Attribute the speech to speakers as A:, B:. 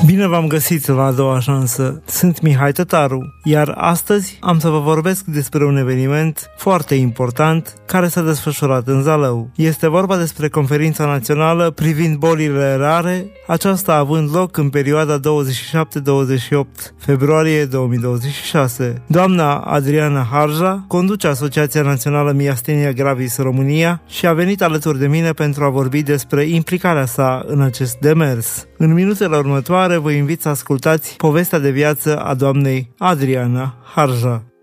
A: Bine v-am găsit la a doua șansă. Sunt Mihai Tătaru, iar astăzi am să vă vorbesc despre un eveniment foarte important care s-a desfășurat în Zalău. Este vorba despre conferința națională privind bolile rare, aceasta având loc în perioada 27-28 februarie 2026. Doamna Adriana Harja conduce Asociația Națională Miastenia Gravis România și a venit alături de mine pentru a vorbi despre implicarea sa în acest demers. În minutele următoare vă invit să ascultați povestea de viață a doamnei Adriana Harja.